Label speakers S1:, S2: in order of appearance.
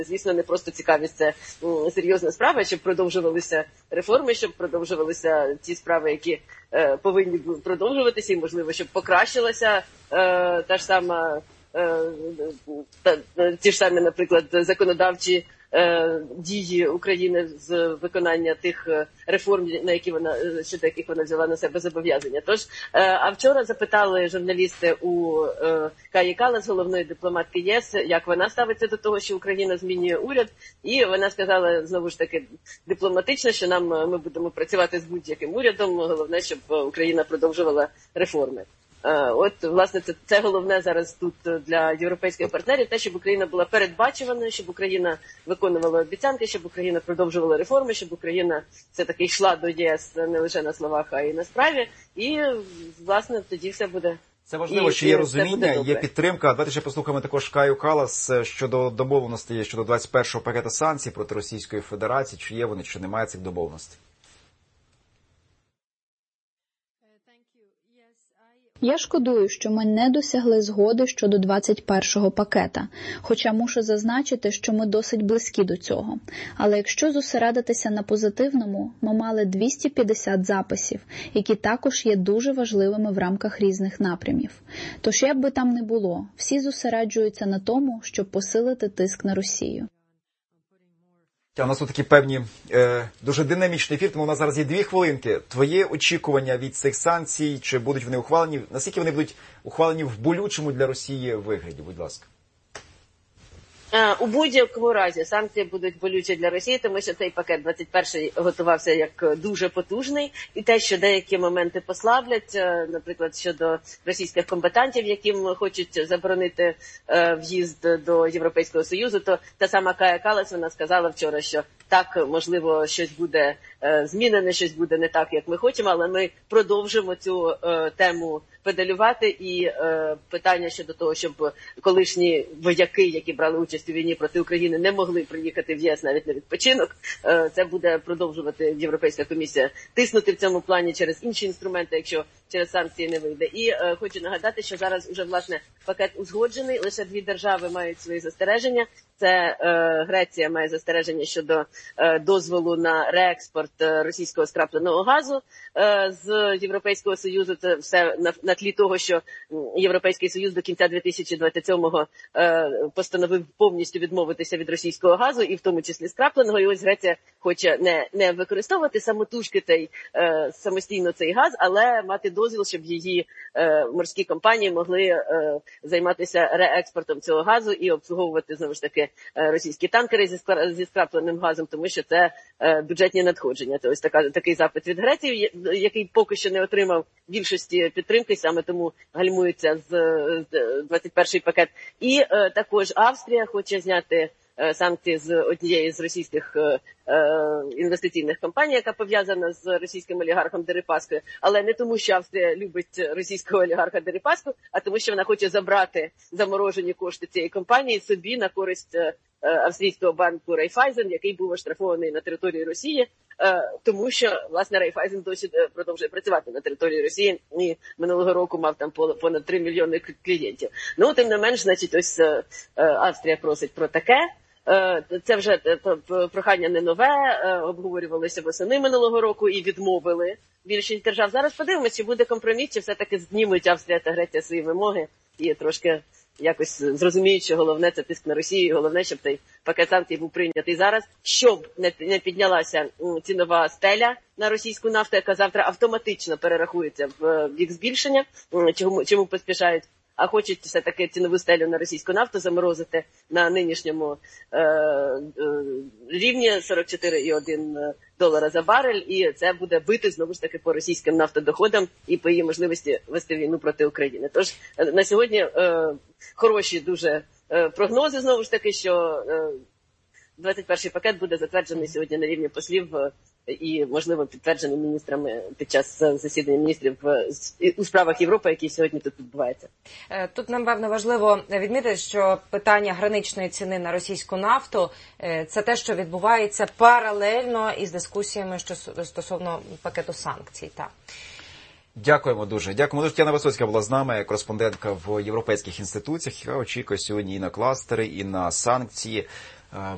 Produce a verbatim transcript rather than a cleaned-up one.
S1: Звісно, не просто цікавість, це серйозна справа, щоб продовжувалися реформи, щоб продовжувалися ті справи, які е, повинні продовжуватися, і, можливо, щоб покращилася е, та ж сама, е, та, ті ж самі, наприклад, законодавчі дії України з виконання тих реформ, на які вона, щодо яких вона взяла на себе зобов'язання. Тож, а вчора запитали журналісти у Каї Каллас, головної дипломатки ЄС, як вона ставиться до того, що Україна змінює уряд, і вона сказала, знову ж таки, дипломатично, що нам, ми будемо працювати з будь-яким урядом, головне, щоб Україна продовжувала реформи. От, власне, це, це головне зараз тут для європейських партнерів, те, щоб Україна була передбачуваною, щоб Україна виконувала обіцянки, щоб Україна продовжувала реформи, щоб Україна все-таки йшла до ЄС не лише на словах, а й на справі. І, власне, тоді все буде.
S2: Це важливо, і, що є розуміння, є підтримка. Давайте ще послухаємо також Каю Каллас щодо домовленостей, щодо двадцять першого пакету санкцій проти Російської Федерації. Чи є вони, чи немає цих домовленостей?
S3: Я шкодую, що ми не досягли згоди щодо двадцять першого пакета, хоча мушу зазначити, що ми досить близькі до цього. Але якщо зосередитися на позитивному, ми мали двісті п'ятдесят записів, які також є дуже важливими в рамках різних напрямів. Тож як би там не було, всі зосереджуються на тому, щоб посилити тиск на Росію.
S2: У нас тут такі певні, е, дуже динамічний ефір, тому у нас зараз є дві хвилинки. Твоє очікування від цих санкцій, чи будуть вони ухвалені, наскільки вони будуть ухвалені в болючому для Росії вигляді, будь ласка?
S1: У будь-якому разі санкції будуть болючі для Росії, тому що цей пакет двадцять перший готувався як дуже потужний. І те, що деякі моменти послаблять, наприклад, щодо російських комбатантів, яким хочуть заборонити в'їзд до Європейського Союзу, то та сама Кая Каллас, вона сказала вчора, що так, можливо, щось буде змінене, щось буде не так, як ми хочемо, але ми продовжимо цю тему педалювати, і е, питання щодо того, щоб колишні вояки, які брали участь у війні проти України, не могли приїхати в ЄС навіть на відпочинок, е, це буде продовжувати Європейська комісія тиснути в цьому плані через інші інструменти, якщо через санкції не вийде. І е, хочу нагадати, що зараз уже, власне, пакет узгоджений, лише дві держави мають свої застереження. Це е, Греція має застереження щодо е, дозволу на реекспорт е, російського скрапленого газу е, з Європейського Союзу. Це все на, на тлі того, що Європейський Союз до кінця дві тисячі двадцять сьомого е, постановив повністю відмовитися від російського газу, і в тому числі скрапленого. І ось Греція хоче не, не використовувати самотужки цей, е, самостійно цей газ, але мати дозвіл, щоб її е, морські компанії могли е, займатися реекспортом цього газу і обслуговувати, знову ж таки, російські танкери зі, зі скрапленим газом, тому що це е, бюджетні надходження. Тобто така, такий запит від Греції, який поки що не отримав більшості підтримки, саме тому гальмується з, з двадцять перший пакет. І е, також Австрія хоче зняти е, санкції з однієї з російських е, інвестиційних компаній, яка пов'язана з російським олігархом Дерипаскою, але не тому, що Австрія любить російського олігарха Дерипаску, а тому, що вона хоче забрати заморожені кошти цієї компанії собі на користь австрійського банку Райфайзен, який був оштрафований на території Росії, тому що, власне, Райфайзен досі продовжує працювати на території Росії і минулого року мав там понад три мільйони клієнтів. Ну, тим не менш, значить, ось Австрія просить про таке. Це вже прохання не нове, обговорювалося восени минулого року і відмовили більшість держав. Зараз подивимося, чи буде компроміс, чи все-таки знімуть Австрія та Греція свої вимоги і трошки якось зрозуміють, що головне – це тиск на Росію, і головне, щоб цей пакет санкцій був прийнятий зараз, щоб не піднялася цінова стеля на російську нафту, яка завтра автоматично перерахується в бік збільшення, чому, чому поспішають. А хочуть все-таки цінову стелю на російську нафту заморозити на нинішньому е, е, рівні сорок чотири цілих один долара за барель, і це буде бити, знову ж таки, по російським нафтодоходам і по її можливості вести війну проти України. Тож на сьогодні е, хороші дуже е, прогнози, знову ж таки, що е, двадцять перший пакет буде затверджений сьогодні на рівні послів і, можливо, підтверджений міністрами під час засідання міністрів у справах Європи, які сьогодні тут відбуваються.
S4: Тут, напевно, важливо відмітити, що питання граничної ціни на російську нафту – це те, що відбувається паралельно із дискусіями стосовно пакету санкцій. Так.
S2: Дякуємо дуже. Дякуємо дуже. Тетяна Висоцька була з нами, кореспондентка в європейських інституціях, яка очікує сьогодні і на кластери, і на санкції.